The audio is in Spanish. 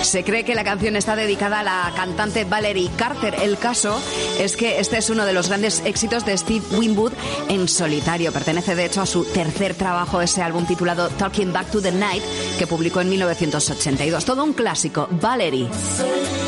Se cree que la canción está dedicada a la cantante Valerie Carter. El caso es que este es uno de los grandes éxitos de Steve Winwood en solitario. Pertenece de hecho a su tercer trabajo, ese álbum titulado Talking Back to the Night, que publicó en 1982. Todo un clásico, Valerie.